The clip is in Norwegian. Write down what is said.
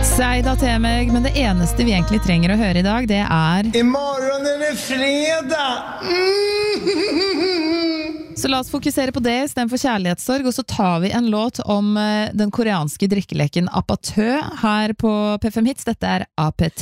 Si da til meg, men det eneste vi egentlig trenger å høre I dag, det I morgen det fredag! Så la oss fokusere på det I stedet for kjærlighetssorg, og så tar vi en låt om den koreanske drikkeleken Apatø her på P5 Hits. Dette APT.